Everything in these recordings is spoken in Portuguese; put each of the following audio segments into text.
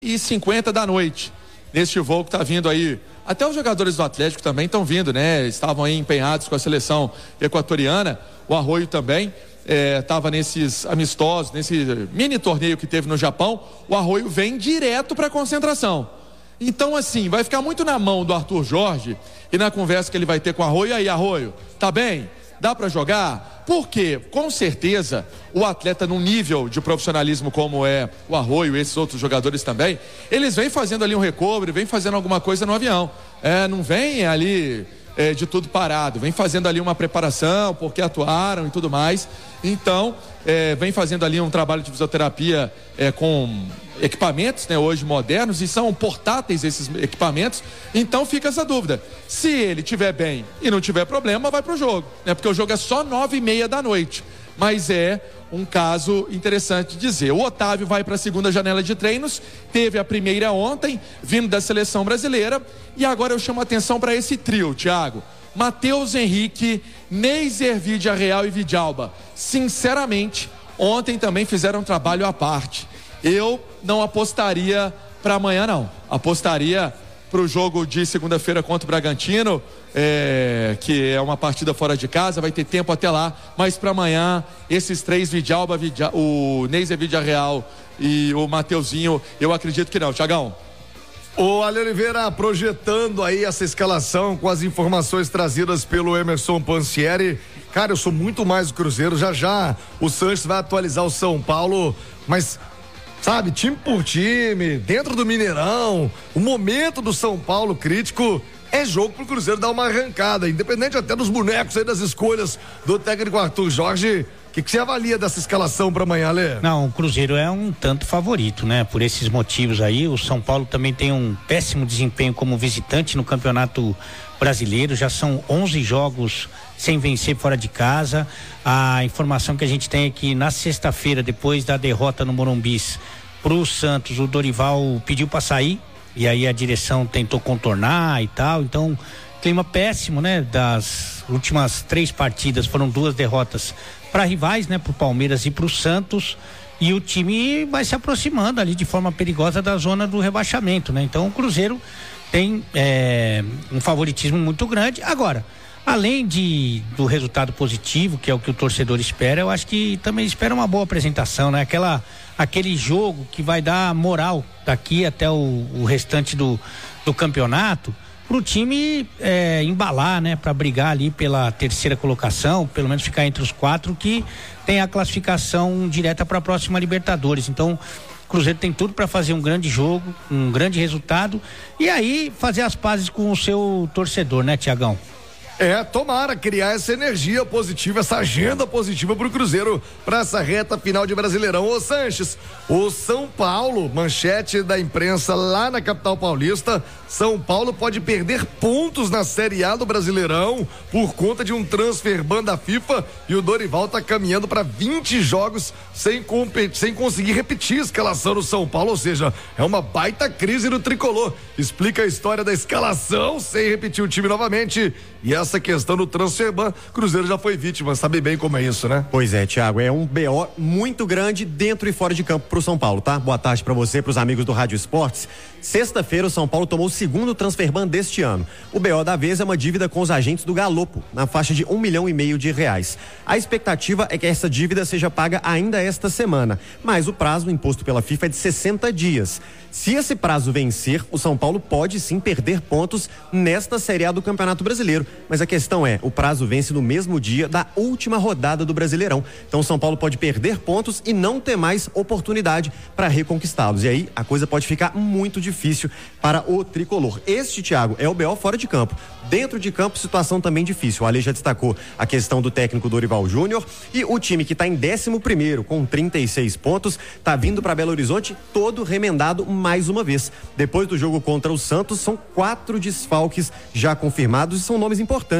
9h50 da noite, neste voo que está vindo aí. Até os jogadores do Atlético também estão vindo, né? Estavam aí empenhados com a seleção equatoriana. O Arroio também estava nesses amistosos, nesse mini torneio que teve no Japão. O Arroio vem direto para a concentração. Então, assim, vai ficar muito na mão do Arthur Jorge e na conversa que ele vai ter com o Arroio. E aí, Arroio, tá bem? Dá para jogar? Porque, com certeza, o atleta num nível de profissionalismo como é o Arroio e esses outros jogadores também, eles vêm fazendo ali um recovery, vêm fazendo alguma coisa no avião. Não vem ali de tudo parado, vem fazendo ali uma preparação, porque atuaram e tudo mais. Então, vem fazendo ali um trabalho de fisioterapia com equipamentos, né, hoje modernos, e são portáteis esses equipamentos. Então fica essa dúvida, se ele estiver bem e não tiver problema, vai pro jogo, né, porque o jogo é só 9h30 da noite, mas é um caso interessante de dizer. O Otávio vai para a segunda janela de treinos, teve a primeira ontem, vindo da seleção brasileira, e agora eu chamo a atenção para esse trio, Thiago: Matheus Henrique, Neiser, Villarreal e Vidalba. Sinceramente, ontem também fizeram um trabalho à parte. Eu não apostaria para amanhã, não. Apostaria para o jogo de segunda-feira contra o Bragantino, que é uma partida fora de casa, vai ter tempo até lá, mas para amanhã, esses três, Vidalba, o Neiser, Villarreal e o Mateuzinho, eu acredito que não, Thiagão. O Ale Oliveira projetando aí essa escalação com as informações trazidas pelo Emerson Pansieri. Cara, eu sou muito mais do Cruzeiro, já o Sanches vai atualizar o São Paulo, mas sabe, time por time, dentro do Mineirão, o momento do São Paulo crítico é jogo pro Cruzeiro dar uma arrancada, independente até dos bonecos aí, das escolhas do técnico Arthur Jorge. O que você avalia dessa escalação para amanhã, Lê? Não, o Cruzeiro é um tanto favorito, né? Por esses motivos aí. O São Paulo também tem um péssimo desempenho como visitante no Campeonato Brasileiro. Já são 11 jogos sem vencer fora de casa. A informação que a gente tem é que na sexta-feira, depois da derrota no Morumbi pro Santos, o Dorival pediu para sair, e aí a direção tentou contornar e tal. Então, clima péssimo, né? Das últimas 3 partidas foram 2 derrotas para rivais, né? Pro Palmeiras e pro Santos, e o time vai se aproximando ali de forma perigosa da zona do rebaixamento, né? Então o Cruzeiro tem um favoritismo muito grande. Agora, além do resultado positivo, que é o que o torcedor espera, eu acho que também espera uma boa apresentação, né? Aquele jogo que vai dar moral daqui até o restante do campeonato, pro time embalar, né? Para brigar ali pela terceira colocação, pelo menos ficar entre os 4 que tem a classificação direta para a próxima Libertadores. Então, o Cruzeiro tem tudo para fazer um grande jogo, um grande resultado, e aí fazer as pazes com o seu torcedor, né, Tiagão? Tomara criar essa energia positiva, essa agenda positiva pro Cruzeiro para essa reta final de Brasileirão. Ô Sanches, o São Paulo, manchete da imprensa lá na capital paulista: São Paulo pode perder pontos na Série A do Brasileirão por conta de um transfer ban da FIFA, e o Dorival tá caminhando para 20 jogos sem conseguir repetir a escalação do São Paulo, ou seja, é uma baita crise no tricolor. Explica a história da escalação sem repetir o time novamente, e essa questão do transfer ban, Cruzeiro já foi vítima, sabe bem como é isso, né? Pois é, Thiago, é um BO muito grande dentro e fora de campo pro São Paulo, tá? Boa tarde pra você, pros amigos do Rádio Esportes. Sexta-feira o São Paulo tomou o segundo transfer ban deste ano. O BO da vez é uma dívida com os agentes do Galopo, na faixa de R$1,5 milhão de reais. A expectativa é que essa dívida seja paga ainda esta semana, mas o prazo imposto pela FIFA é de 60 dias. Se esse prazo vencer, o São Paulo pode sim perder pontos nesta Série A do Campeonato Brasileiro, mas a questão é, o prazo vence no mesmo dia da última rodada do Brasileirão. Então o São Paulo pode perder pontos e não ter mais oportunidade para reconquistá-los. E aí a coisa pode ficar muito difícil para o tricolor. Este, Thiago, é o BO fora de campo. Dentro de campo, situação também difícil. O Ale já destacou a questão do técnico Dorival Júnior, e o time que está em 11º com 36 pontos, está vindo para Belo Horizonte todo remendado mais uma vez. Depois do jogo contra o Santos, são 4 desfalques já confirmados e são nomes importantes.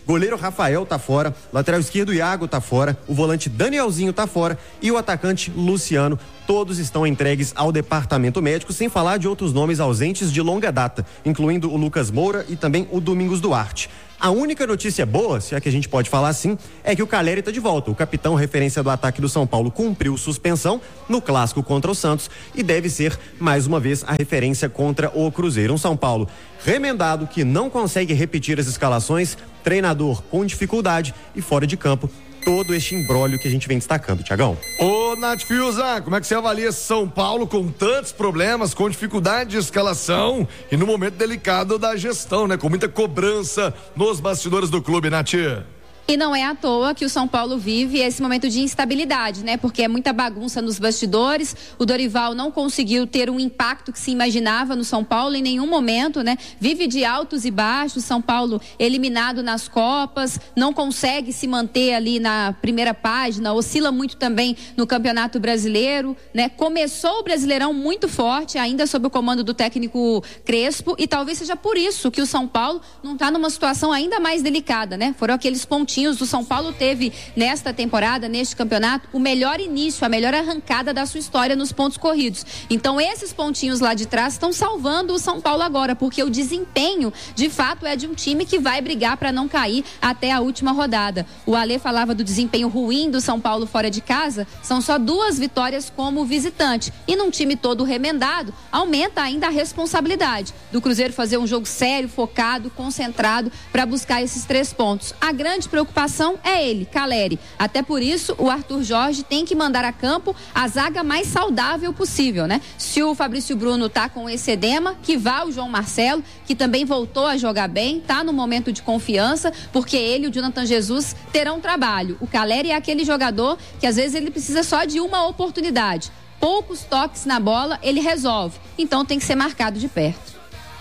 Goleiro Rafael tá fora, lateral esquerdo Iago tá fora, o volante Danielzinho tá fora e o atacante Luciano. Todos estão entregues ao departamento médico, sem falar de outros nomes ausentes de longa data, incluindo o Lucas Moura e também o Domingos Duarte. A única notícia boa, se é que a gente pode falar assim, é que o Caleri está de volta. O capitão referência do ataque do São Paulo cumpriu suspensão no clássico contra o Santos e deve ser, mais uma vez, a referência contra o Cruzeiro. Um São Paulo remendado que não consegue repetir as escalações, treinador com dificuldade e fora de campo. Todo este imbróglio que a gente vem destacando, Tiagão. Ô, Nath Fiuza, como é que você avalia São Paulo com tantos problemas, com dificuldade de escalação e no momento delicado da gestão, né? Com muita cobrança nos bastidores do clube, Nath? E não é à toa que o São Paulo vive esse momento de instabilidade, né? Porque é muita bagunça nos bastidores. O Dorival não conseguiu ter um impacto que se imaginava no São Paulo em nenhum momento, né? Vive de altos e baixos. São Paulo eliminado nas Copas, não consegue se manter ali na primeira página, oscila muito também no Campeonato Brasileiro, né? Começou o Brasileirão muito forte, ainda sob o comando do técnico Crespo, e talvez seja por isso que o São Paulo não está numa situação ainda mais delicada, né? Foram aqueles pontinhos. O São Paulo teve nesta temporada, neste campeonato, o melhor início, a melhor arrancada da sua história nos pontos corridos. Então esses pontinhos lá de trás estão salvando o São Paulo agora, porque o desempenho de fato é de um time que vai brigar para não cair até a última rodada. O Alê falava do desempenho ruim do São Paulo fora de casa, são só 2 vitórias como visitante, e num time todo remendado aumenta ainda a responsabilidade do Cruzeiro fazer um jogo sério, focado, concentrado para buscar esses 3 pontos. A grande preocupação é ele, Caleri. Até por isso, o Arthur Jorge tem que mandar a campo a zaga mais saudável possível, né? Se o Fabrício Bruno tá com esse edema, que vá o João Marcelo, que também voltou a jogar bem, tá no momento de confiança, porque ele e o Jonathan Jesus terão trabalho. O Caleri é aquele jogador que às vezes ele precisa só de uma oportunidade. Poucos toques na bola, ele resolve. Então tem que ser marcado de perto.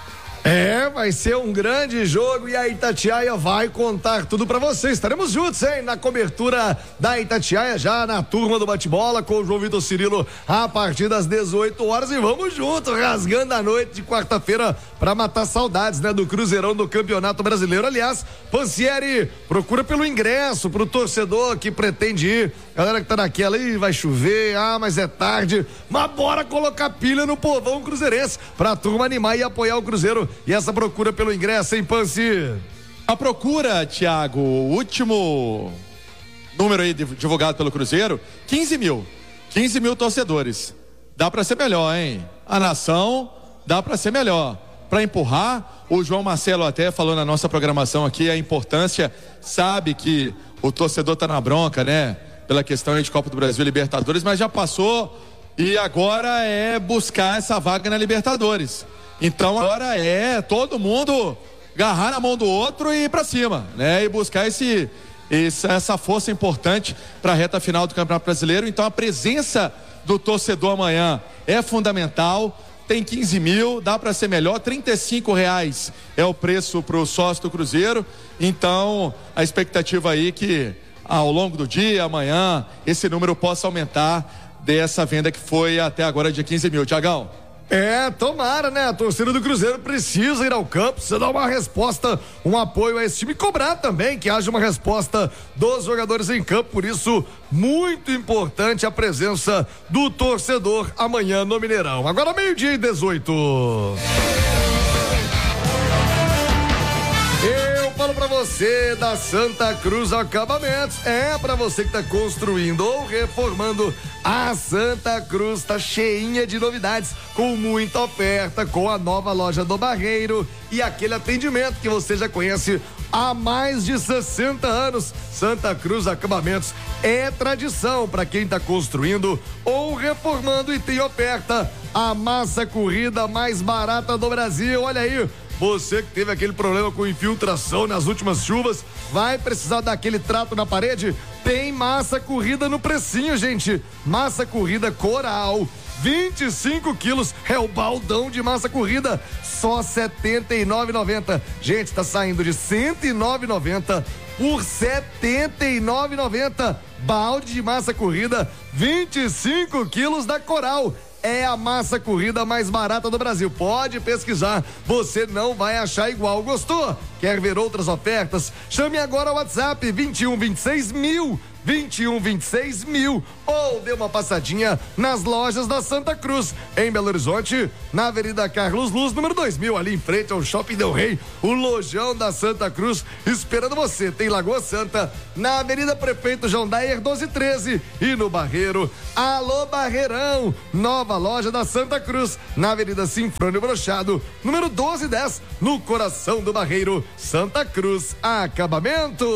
Vai ser um grande jogo e a Itatiaia vai contar tudo pra vocês. Estaremos juntos, hein? Na cobertura da Itatiaia, já na turma do bate-bola com o João Vitor Cirilo a partir das 18 horas e vamos junto, rasgando a noite de quarta-feira pra matar saudades, né? Do Cruzeirão do Campeonato Brasileiro. Aliás, Pansieri, procura pelo ingresso pro torcedor que pretende ir. Galera que tá naquela aí, vai chover, mas é tarde. Mas bora colocar pilha no povão cruzeirense pra turma animar e apoiar o Cruzeiro. E essa procura pelo ingresso, hein, Pansi? A procura, Thiago, o último número aí divulgado pelo Cruzeiro, 15 mil torcedores. Dá pra ser melhor, hein? A nação dá pra ser melhor. Pra empurrar, o João Marcelo até falou na nossa programação aqui a importância, sabe que o torcedor tá na bronca, né? Pela questão de Copa do Brasil e Libertadores, mas já passou e agora é buscar essa vaga na Libertadores. Então agora é todo mundo agarrar na mão do outro e ir pra cima, né? E buscar essa força importante para a reta final do Campeonato Brasileiro. Então a presença do torcedor amanhã é fundamental. Tem 15 mil, dá para ser melhor. R$35 é o preço pro sócio do Cruzeiro. Então a expectativa aí que ao longo do dia, amanhã, esse número possa aumentar dessa venda que foi até agora de 15 mil. Tiagão. Tomara, né? A torcida do Cruzeiro precisa ir ao campo, precisa dar uma resposta, um apoio a esse time e cobrar também que haja uma resposta dos jogadores em campo. Por isso, muito importante a presença do torcedor amanhã no Mineirão. Agora 12:18. Falo pra você da Santa Cruz Acabamentos. Pra você que tá construindo ou reformando, a Santa Cruz tá cheinha de novidades, com muita oferta, com a nova loja do Barreiro e aquele atendimento que você já conhece há mais de 60 anos. Santa Cruz Acabamentos é tradição para quem tá construindo ou reformando e tem oferta. A massa corrida mais barata do Brasil. Olha aí. Você que teve aquele problema com infiltração nas últimas chuvas, vai precisar daquele trato na parede? Tem massa corrida no precinho, gente. Massa corrida Coral, 25 quilos, é o baldão de massa corrida, só R$ 79,90. Gente, tá saindo de R$ 109,90 por R$ 79,90. Balde de massa corrida, 25 quilos da Coral. é a massa corrida mais barata do Brasil. Pode pesquisar, você não vai achar igual. Gostou? Quer ver outras ofertas? Chame agora o WhatsApp 2126.000. 2126.000 ou dê uma passadinha nas lojas da Santa Cruz, em Belo Horizonte, na Avenida Carlos Luz, número 2000, ali em frente ao Shopping Del Rey, o lojão da Santa Cruz esperando você. Tem Lagoa Santa, na Avenida Prefeito João Dayer 1213 e no Barreiro, alô Barreirão, nova loja da Santa Cruz, na Avenida Sinfrônio Brochado, número 1210, no coração do Barreiro, Santa Cruz Acabamentos.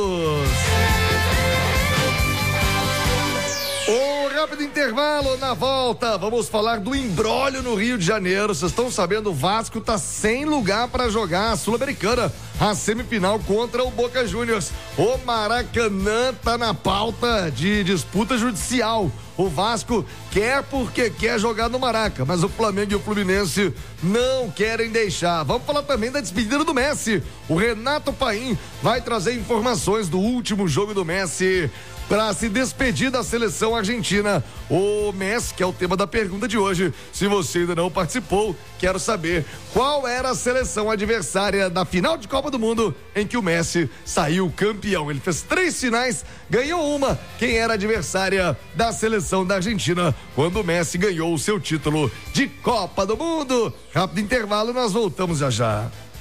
Rápido intervalo, na volta vamos falar do imbróglio no Rio de Janeiro. Vocês estão sabendo, o Vasco tá sem lugar para jogar a Sul-Americana, a semifinal contra o Boca Juniors. O Maracanã tá na pauta de disputa judicial. O Vasco quer porque quer jogar no Maraca, mas o Flamengo e o Fluminense não querem deixar. Vamos falar também da despedida do Messi. O Renato Paim vai trazer informações do último jogo do Messi para se despedir da seleção argentina. O Messi, que é o tema da pergunta de hoje. Se você ainda não participou, quero saber qual era a seleção adversária da final de Copa do Mundo em que o Messi saiu campeão. Ele fez 3 finais, ganhou uma. Quem era a adversária da seleção da Argentina quando o Messi ganhou o seu título de Copa do Mundo? Rápido intervalo, nós voltamos já já.